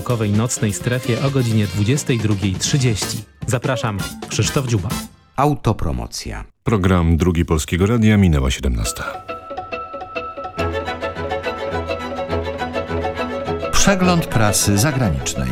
poniedziałkowej nocnej strefie o godzinie 22:30. Zapraszam, Krzysztof Dziuba. Autopromocja. Program Drugi Polskiego Radia, minęła 17. Przegląd prasy zagranicznej.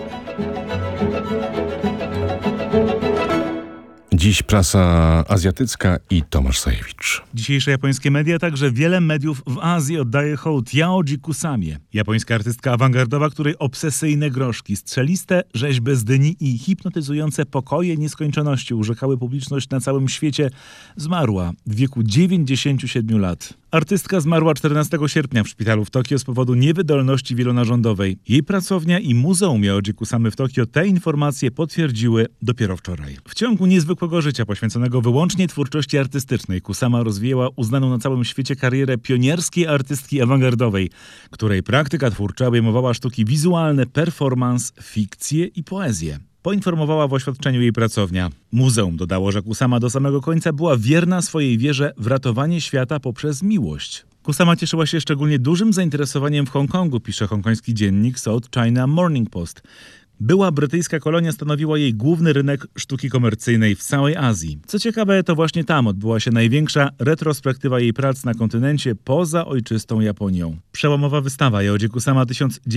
Dziś prasa azjatycka i Tomasz Sajewicz. Dzisiejsze japońskie media, także wiele mediów w Azji oddaje hołd Yaoji Kusamie. Japońska artystka awangardowa, której obsesyjne groszki, strzeliste rzeźby z dyni i hipnotyzujące pokoje nieskończoności urzekały publiczność na całym świecie, zmarła w wieku 97 lat. Artystka zmarła 14 sierpnia w szpitalu w Tokio z powodu niewydolności wielonarządowej. Jej pracownia i Muzeum Yaoji Kusamy w Tokio te informacje potwierdziły dopiero wczoraj. W ciągu niezwykłego życia poświęconego wyłącznie twórczości artystycznej Kusama rozwijała uznaną na całym świecie karierę pionierskiej artystki awangardowej, której praktyka twórcza obejmowała sztuki wizualne, performance, fikcję i poezję. Poinformowała w oświadczeniu jej pracownia. Muzeum dodało, że Kusama do samego końca była wierna swojej wierze w ratowanie świata poprzez miłość. Kusama cieszyła się szczególnie dużym zainteresowaniem w Hongkongu, pisze hongkoński dziennik South China Morning Post. Była brytyjska kolonia stanowiła jej główny rynek sztuki komercyjnej w całej Azji. Co ciekawe, to właśnie tam odbyła się największa retrospektywa jej prac na kontynencie poza ojczystą Japonią. Przełomowa wystawa Yaoji Kusama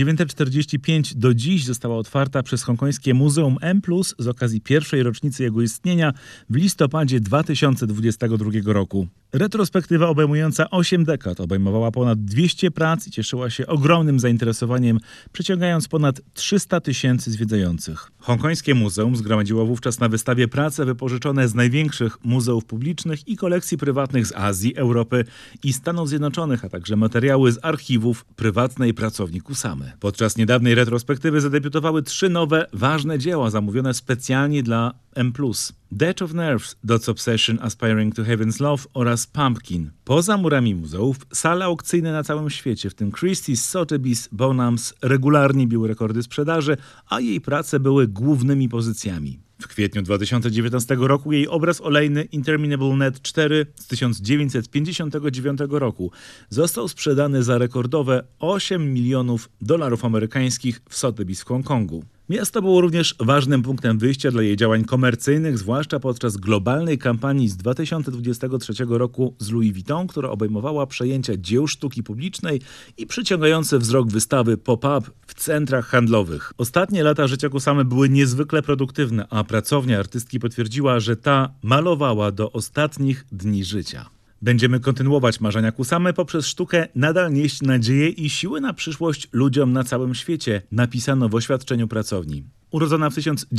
1945 do dziś została otwarta przez hongkońskie Muzeum M+, z okazji pierwszej rocznicy jego istnienia w listopadzie 2022 roku. Retrospektywa obejmująca 8 dekad obejmowała ponad 200 prac i cieszyła się ogromnym zainteresowaniem, przyciągając ponad 300 000 zwiedzających. Hongkońskie muzeum zgromadziło wówczas na wystawie prace wypożyczone z największych muzeów publicznych i kolekcji prywatnych z Azji, Europy i Stanów Zjednoczonych, a także materiały z archiwów prywatnej pracowni Kusamy. Podczas niedawnej retrospektywy zadebiutowały 3 nowe, ważne dzieła zamówione specjalnie dla M+. Death of Nerves, Dot's Obsession Aspiring to Heaven's Love oraz Pumpkin. Poza murami muzeów sale aukcyjne na całym świecie, w tym Christie's, Sotheby's, Bonhams, regularnie biły rekordy sprzedaży, a jej prace były głównymi pozycjami. W kwietniu 2019 roku jej obraz olejny Interminable Net 4 z 1959 roku został sprzedany za rekordowe $8 milionów amerykańskich w Sotheby's w Hongkongu. Miasto było również ważnym punktem wyjścia dla jej działań komercyjnych, zwłaszcza podczas globalnej kampanii z 2023 roku z Louis Vuitton, która obejmowała przejęcia dzieł sztuki publicznej i przyciągające wzrok wystawy pop-up w centrach handlowych. Ostatnie lata życia Kusamy były niezwykle produktywne, a pracownia artystki potwierdziła, że ta malowała do ostatnich dni życia. Będziemy kontynuować marzenia Kusamy poprzez sztukę nadal nieść nadzieję i siłę na przyszłość ludziom na całym świecie, napisano w oświadczeniu pracowni. Urodzona w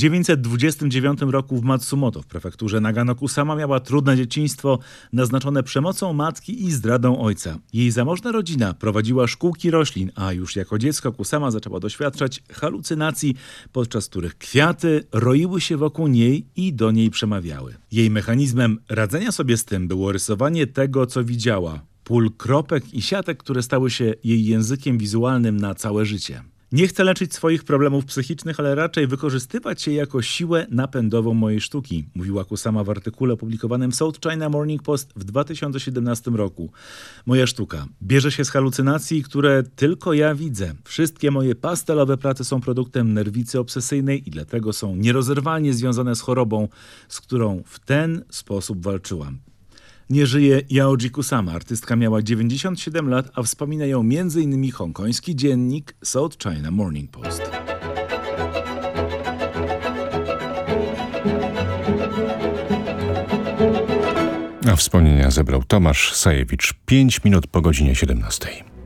1929 roku w Matsumoto w prefekturze Nagano, Kusama miała trudne dzieciństwo naznaczone przemocą matki i zdradą ojca. Jej zamożna rodzina prowadziła szkółki roślin, a już jako dziecko Kusama zaczęła doświadczać halucynacji, podczas których kwiaty roiły się wokół niej i do niej przemawiały. Jej mechanizmem radzenia sobie z tym było rysowanie tego, co widziała. Pól kropek i siatek, które stały się jej językiem wizualnym na całe życie. Nie chcę leczyć swoich problemów psychicznych, ale raczej wykorzystywać je jako siłę napędową mojej sztuki, mówiła Kusama w artykule opublikowanym w South China Morning Post w 2017 roku. Moja sztuka bierze się z halucynacji, które tylko ja widzę. Wszystkie moje pastelowe prace są produktem nerwicy obsesyjnej i dlatego są nierozerwalnie związane z chorobą, z którą w ten sposób walczyłam. Nie żyje Yaoji Kusama. Artystka miała 97 lat, a wspomina ją m.in. hongkoński dziennik South China Morning Post. A wspomnienia zebrał Tomasz Sajewicz. 5 minut po godzinie 17.